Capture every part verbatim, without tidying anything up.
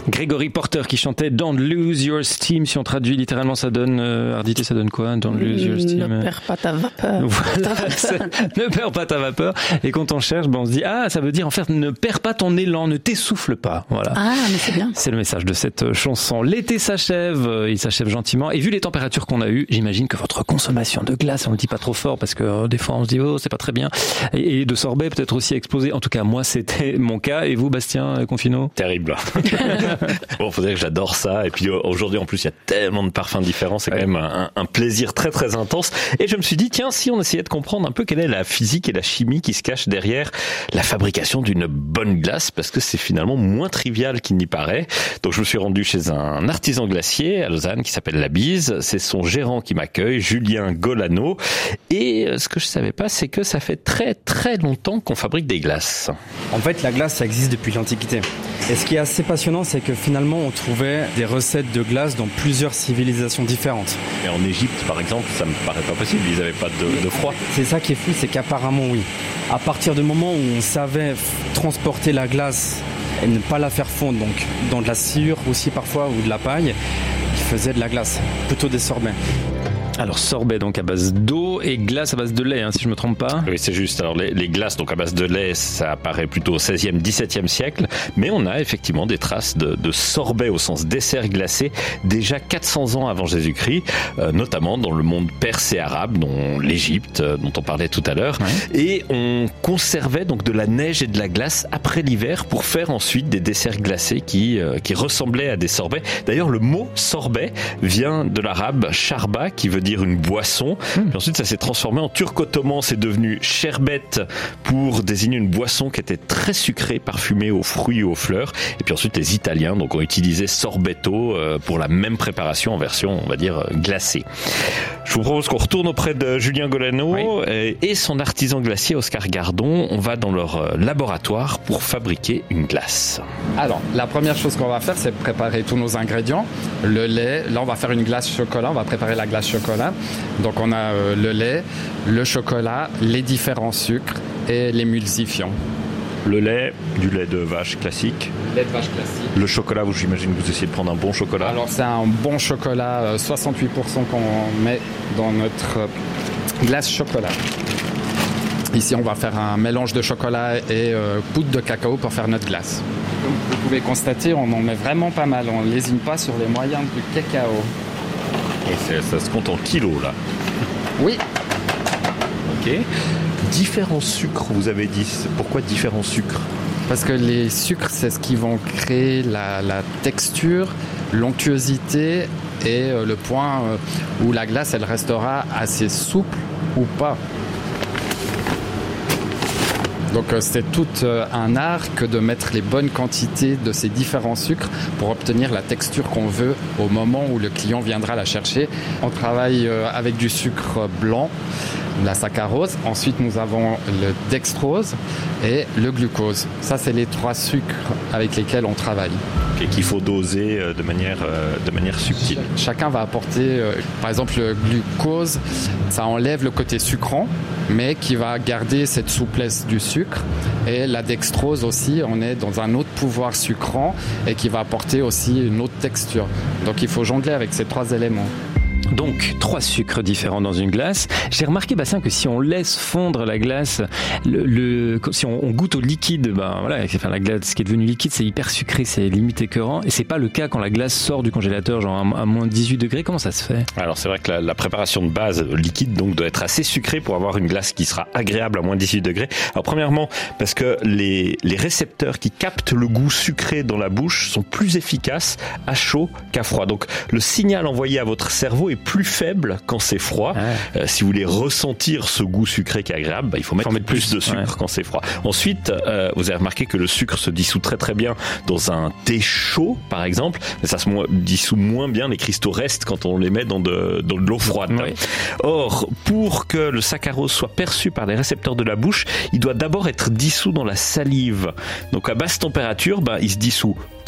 Gregory Porter qui chantait Don't Lose Your Steam. Si on traduit littéralement, ça donne, euh, Ardité, ça donne quoi? Don't lose your steam. Ne perds pas ta vapeur. Voilà, ne perds pas ta vapeur. Et quand on cherche, ben on se dit, ah, ça veut dire en fait, ne perds pas ton élan, ne t'essouffle pas. Voilà. Ah, mais c'est bien. C'est le message de cette chanson. L'été s'achève, il s'achève gentiment. Et vu les températures qu'on a eues, j'imagine que votre consommation de glace, on le dit pas trop fort parce que euh, des fois on se dit, oh, c'est pas très bien. Et, et de sorbet peut-être aussi explosé. En tout cas, moi, c'était mon cas. Et vous, Bastien Confino? Terrible. Bon, faut dire que j'adore ça. Et puis aujourd'hui, en plus, il y a tellement de parfums différents. C'est ouais. quand même un, un plaisir très très intense. Et je me suis dit, tiens, si on essayait de comprendre un peu quelle est la physique et la chimie qui se cache derrière la fabrication d'une bonne glace, parce que c'est finalement moins trivial qu'il n'y paraît. Donc je me suis rendu chez un artisan glacier à Lausanne qui s'appelle La Bise. C'est son gérant qui m'accueille, Julien Golano. Et ce que je savais pas, c'est que ça fait très très longtemps qu'on fabrique des glaces. En fait, la glace, ça existe depuis l'Antiquité. Et ce qui est assez passionnant, c'est que finalement, on trouvait des recettes de glace dans plusieurs civilisations différentes. Et en Égypte, par exemple, ça me paraît pas possible. Ils n'avaient pas de, de froid. C'est ça qui est fou, c'est qu'apparemment, oui. À partir du moment où on savait transporter la glace et ne pas la faire fondre, donc dans de la sciure aussi parfois ou de la paille, ils faisaient de la glace, plutôt des sorbets. Alors sorbet donc à base d'eau et glace à base de lait, hein, si je me trompe pas. Oui, c'est juste. Alors les, les glaces donc à base de lait, ça apparaît plutôt au seizième, dix-septième siècle, mais on a effectivement des traces de, de sorbet au sens dessert glacé déjà quatre cents ans avant Jésus-Christ, euh, notamment dans le monde perse et arabe, dont l'Égypte, euh, dont on parlait tout à l'heure. Ouais. Et on conservait donc de la neige et de la glace après l'hiver pour faire ensuite des desserts glacés qui euh, qui ressemblaient à des sorbets. D'ailleurs, le mot sorbet vient de l'arabe sharba, qui veut dire une boisson. Mmh. Puis ensuite, ça s'est transformé en turc-ottoman. C'est devenu sherbet pour désigner une boisson qui était très sucrée, parfumée aux fruits et aux fleurs. Et puis ensuite, les Italiens donc ont utilisé sorbetto pour la même préparation en version, on va dire, glacée. Je vous propose qu'on retourne auprès de Julien Golano oui. et son artisan glacier Oscar Gardon. On va dans leur laboratoire pour fabriquer une glace. Alors, la première chose qu'on va faire, c'est préparer tous nos ingrédients. Le lait, là, on va faire une glace chocolat. On va préparer la glace chocolat. Donc on a euh, le lait, le chocolat, les différents sucres et l'émulsifiant. Le lait, du lait de vache classique. Lait de vache classique. Le chocolat, vous, j'imagine que vous essayez de prendre un bon chocolat. Alors c'est un bon chocolat, euh, soixante-huit pour cent qu'on met dans notre euh, glace chocolat. Ici, on va faire un mélange de chocolat et euh, poudre de cacao pour faire notre glace. Comme vous pouvez constater, on en met vraiment pas mal. On ne lésine pas sur les moyens du cacao. Et ça se compte en kilos, là. Oui. Ok. Différents sucres, vous avez dit. Pourquoi différents sucres? Parce que les sucres, c'est ce qui vont créer la, la texture, l'onctuosité et euh, le point euh, où la glace, elle restera assez souple ou pas. Donc euh, c'est tout euh, un art que de mettre les bonnes quantités de ces différents sucres pour obtenir la texture qu'on veut au moment où le client viendra la chercher. On travaille euh, avec du sucre blanc, la saccharose. Ensuite, nous avons le dextrose et le glucose. Ça, c'est les trois sucres avec lesquels on travaille. Et qu'il faut doser de manière, de manière subtile. Chacun va apporter, par exemple, le glucose, ça enlève le côté sucrant, mais qui va garder cette souplesse du sucre. Et la dextrose aussi, on est dans un autre pouvoir sucrant et qui va apporter aussi une autre texture. Donc il faut jongler avec ces trois éléments. Donc, trois sucres différents dans une glace. J'ai remarqué, Bastien, que si on laisse fondre la glace, le, le si on, on goûte au liquide, ben voilà, enfin la glace qui est devenue liquide, c'est hyper sucré, c'est limite écœurant. Et c'est pas le cas quand la glace sort du congélateur, genre à, à moins dix-huit degrés. Comment ça se fait? Alors c'est vrai que la, la préparation de base liquide donc doit être assez sucrée pour avoir une glace qui sera agréable à moins dix-huit degrés. Alors premièrement, parce que les, les récepteurs qui captent le goût sucré dans la bouche sont plus efficaces à chaud qu'à froid. Donc le signal envoyé à votre cerveau est plus faible quand c'est froid. Ah. Euh, si vous voulez ressentir ce goût sucré qui est agréable, bah, il faut mettre, faut mettre plus, plus de sucre ouais. quand c'est froid. Ensuite, euh, vous avez remarqué que le sucre se dissout très très bien dans un thé chaud, par exemple, mais ça se mo- dissout moins bien, les cristaux restent quand on les met dans de, dans de l'eau froide. Oui. Or, pour que le saccharose soit perçu par les récepteurs de la bouche, il doit d'abord être dissous dans la salive. Donc à basse température, bah, il se dissout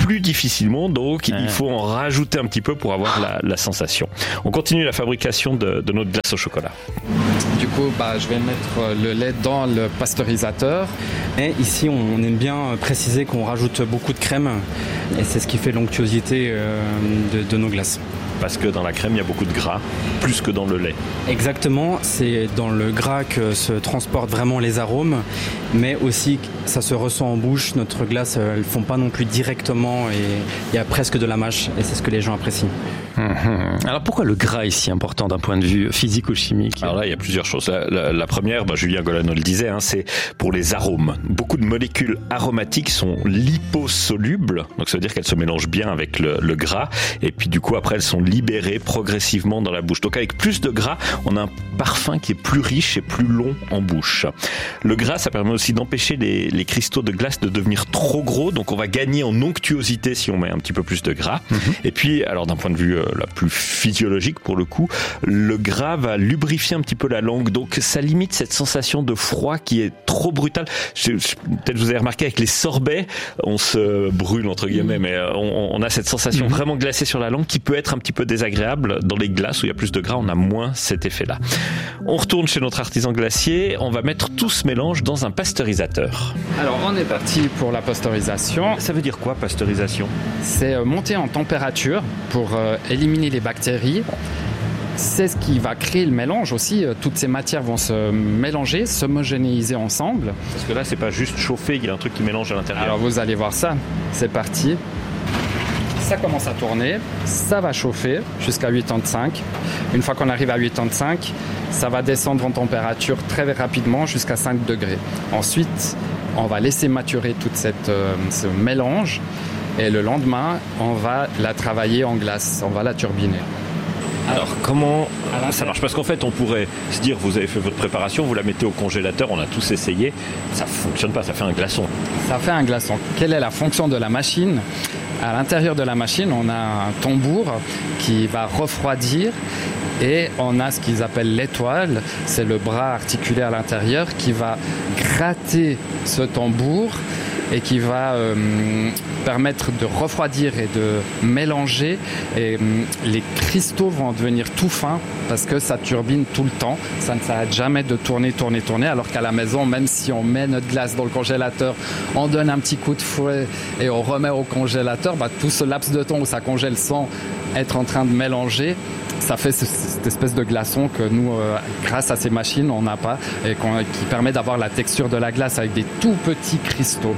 plus difficilement, donc ouais. il faut en rajouter un petit peu pour avoir la, la sensation. On continue la fabrication de, de notre glace au chocolat. Du coup, bah, je vais mettre le lait dans le pasteurisateur. Et ici, on aime bien préciser qu'on rajoute beaucoup de crème et c'est ce qui fait l'onctuosité euh, de, de nos glaces. Parce que dans la crème, il y a beaucoup de gras, plus que dans le lait. Exactement, c'est dans le gras que se transportent vraiment les arômes, mais aussi ça se ressent en bouche. Notre glace, elles ne font pas non plus directement et il y a presque de la mâche et c'est ce que les gens apprécient. Mmh. Alors pourquoi le gras est si important d'un point de vue physique ou chimique ? Alors là, il y a plusieurs choses. La, la, la première, bah, Julien Golano le disait, hein, c'est pour les arômes. Beaucoup de molécules aromatiques sont liposolubles, donc ça veut dire qu'elles se mélangent bien avec le, le gras, et puis du coup après elles sont libérées progressivement dans la bouche. Donc avec plus de gras, on a un parfum qui est plus riche et plus long en bouche. Le gras, ça permet aussi d'empêcher les, les cristaux de glace de devenir trop gros, donc on va gagner en onctuosité si on met un petit peu plus de gras. Mmh. Et puis, alors d'un point de vue la plus physiologique pour le coup, le gras va lubrifier un petit peu la langue, donc ça limite cette sensation de froid qui est trop brutale. Je, je, peut-être vous avez remarqué avec les sorbets, on se brûle entre guillemets, mmh. mais on, on a cette sensation mmh. vraiment glacée sur la langue qui peut être un petit peu désagréable. Dans les glaces où il y a plus de gras, on a moins cet effet-là. On retourne chez notre artisan glacier, on va mettre tout ce mélange dans un pasteurisateur. Alors on est parti pour la pasteurisation. Ça veut dire quoi, pasteurisation ? C'est monter en température pour euh, éliminer les bactéries. C'est ce qui va créer le mélange aussi. Toutes ces matières vont se mélanger, s'homogénéiser ensemble. Parce que là, c'est pas juste chauffer, il y a un truc qui mélange à l'intérieur. Alors vous allez voir ça. C'est parti. Ça commence à tourner, ça va chauffer jusqu'à quatre-vingt-cinq. Une fois qu'on arrive à quatre-vingt-cinq, ça va descendre en température très rapidement jusqu'à cinq degrés. Ensuite, on va laisser maturer tout cette, euh, ce mélange et le lendemain, on va la travailler en glace, on va la turbiner. Alors comment ça marche ? Parce qu'en fait on pourrait se dire vous avez fait votre préparation, vous la mettez au congélateur, on a tous essayé, ça fonctionne pas, ça fait un glaçon. Ça fait un glaçon. Quelle est la fonction de la machine ? À l'intérieur de la machine, on a un tambour qui va refroidir et on a ce qu'ils appellent l'étoile, c'est le bras articulé à l'intérieur qui va gratter ce tambour et qui va euh, permettre de refroidir et de mélanger. Et euh, les cristaux vont devenir tout fins parce que ça turbine tout le temps. Ça ne s'arrête jamais de tourner, tourner, tourner. Alors qu'à la maison, même si on met notre glace dans le congélateur, on donne un petit coup de fouet et on remet au congélateur, bah, tout ce laps de temps où ça congèle sans être en train de mélanger, ça fait cette espèce de glaçon que nous, euh, grâce à ces machines, on n'a pas et qui permet d'avoir la texture de la glace avec des tout petits cristaux.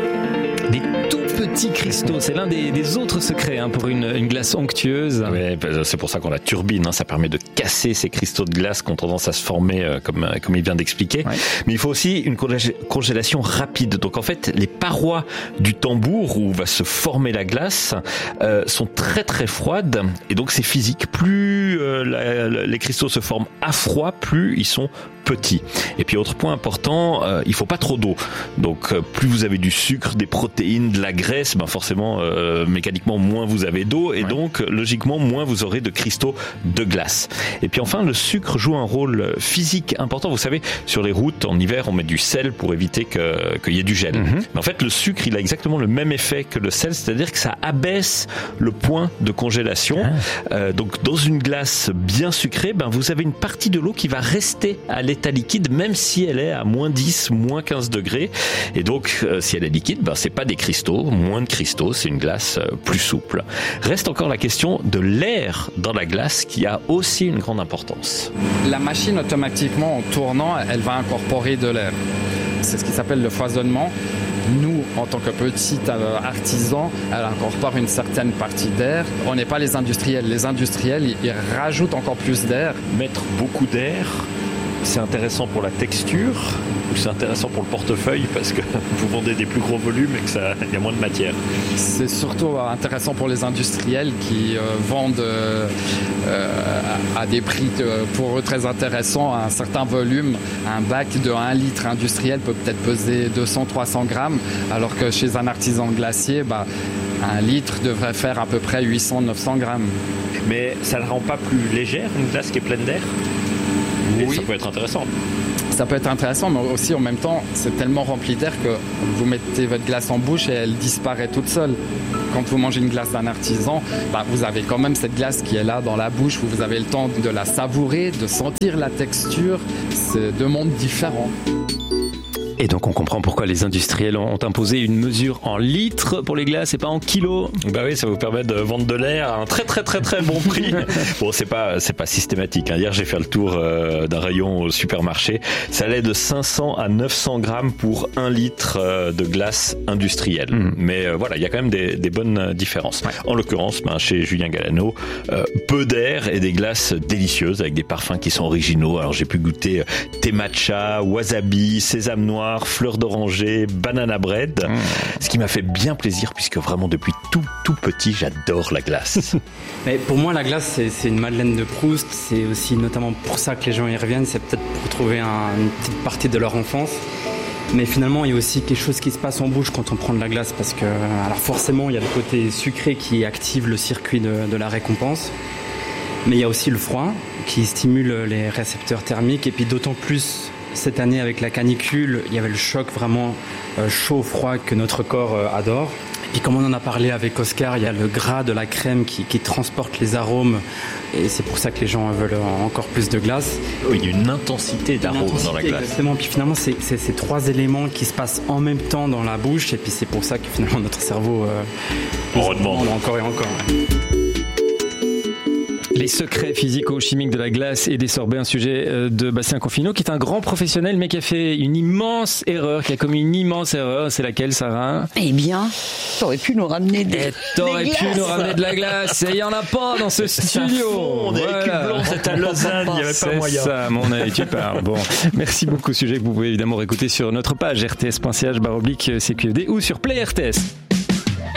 Des tout petits cristaux, c'est l'un des, des autres secrets hein, pour une, une glace onctueuse. Oui, c'est pour ça qu'on la turbine, hein, ça permet de casser ces cristaux de glace qui ont tendance à se former euh, comme, comme il vient d'expliquer. Ouais. Mais il faut aussi une congélation rapide. Donc en fait, les parois du tambour où va se former la glace euh, sont très très froides et donc c'est physique. Plus euh, la, la, les cristaux se forment à froid, plus ils sont petits. Et puis autre point important, euh, il faut pas trop d'eau. Donc euh, plus vous avez du sucre, des protéines, de la graisse, ben forcément euh, mécaniquement moins vous avez d'eau et ouais. donc logiquement moins vous aurez de cristaux de glace. Et puis enfin le sucre joue un rôle physique important. Vous savez, sur les routes en hiver on met du sel pour éviter que qu'il y ait du gel. Mm-hmm. Mais en fait le sucre il a exactement le même effet que le sel, c'est-à-dire que ça abaisse le point de congélation. Ah. Euh, donc dans une glace bien sucrée, ben vous avez une partie de l'eau qui va rester à l'état liquide même si elle est à moins dix, moins quinze degrés. Et donc euh, si elle est liquide, ben c'est pas des cristaux, moins de cristaux, c'est une glace euh, plus souple. Reste encore la question de l'air dans la glace qui a aussi une grande importance. La machine automatiquement en tournant, elle va incorporer de l'air. C'est ce qui s'appelle le foisonnement. Nous, en tant que petits artisans, elle incorpore une certaine partie d'air. On n'est pas les industriels. Les industriels, ils rajoutent encore plus d'air. Mettre beaucoup d'air, c'est intéressant pour la texture ou c'est intéressant pour le portefeuille parce que vous vendez des plus gros volumes et qu'il y a moins de matière? C'est surtout intéressant pour les industriels qui euh, vendent euh, à des prix de, pour eux très intéressants un certain volume. Un bac de un litre industriel peut peut-être peser deux cents à trois cents grammes alors que chez un artisan glacier, bah, un litre devrait faire à peu près huit cents à neuf cents grammes. Mais ça ne rend pas plus légère une glace qui est pleine d'air? Oui. Ça peut être intéressant. Ça peut être intéressant, mais aussi en même temps, c'est tellement rempli d'air que vous mettez votre glace en bouche et elle disparaît toute seule. Quand vous mangez une glace d'un artisan, bah, vous avez quand même cette glace qui est là dans la bouche, où vous avez le temps de la savourer, de sentir la texture. C'est deux mondes différents. Et donc on comprend pourquoi les industriels ont imposé une mesure en litres pour les glaces et pas en kilos. Bah oui, ça vous permet de vendre de l'air à un très très très très bon prix. Bon, c'est pas c'est pas systématique. Hein. Hier, j'ai fait le tour euh, d'un rayon au supermarché. Ça allait de cinq cents à neuf cents grammes pour un litre euh, de glace industrielle. Mmh. Mais euh, voilà, il y a quand même des, des bonnes différences. Ouais. En l'occurrence, ben, chez Julien Galano, euh, peu d'air et des glaces délicieuses avec des parfums qui sont originaux. Alors j'ai pu goûter thé matcha, wasabi, sésame noir, fleur d'oranger, banana bread, mmh. ce qui m'a fait bien plaisir puisque vraiment depuis tout tout petit j'adore la glace. Mais pour moi la glace c'est, c'est une Madeleine de Proust, c'est aussi notamment pour ça que les gens y reviennent, c'est peut-être pour retrouver un, une petite partie de leur enfance. Mais finalement, il y a aussi quelque chose qui se passe en bouche quand on prend de la glace parce que, alors forcément, il y a le côté sucré qui active le circuit de, de la récompense. Mais il y a aussi le froid qui stimule les récepteurs thermiques et puis d'autant plus cette année avec la canicule, il y avait le choc vraiment euh, chaud-froid que notre corps euh, adore. Et puis comme on en a parlé avec Oscar, il y a le gras de la crème qui, qui transporte les arômes et c'est pour ça que les gens veulent encore plus de glace. Oui, il y a une intensité d'arômes une intensité, dans la glace. Exactement, puis finalement c'est, c'est ces trois éléments qui se passent en même temps dans la bouche et puis c'est pour ça que finalement notre cerveau euh, on redemande encore et encore. Ouais. Les secrets physico-chimiques de la glace et des sorbets, un sujet de Bastien Confineau, qui est un grand professionnel, mais qui a fait une immense erreur, qui a commis une immense erreur. C'est laquelle, Sarah ? Eh bien, t'aurais pu nous ramener des, et t'aurais des pu nous ramener de la glace. Et il n'y en a pas dans ce studio. On est voilà. Équipe blanche, c'est à Lausanne, il n'y avait pas moyen. C'est ça, mon œil, tu parles. Bon, merci beaucoup. Sujet que vous pouvez évidemment réécouter sur notre page r t s point c h barre oblique c q f d ou sur Play R T S.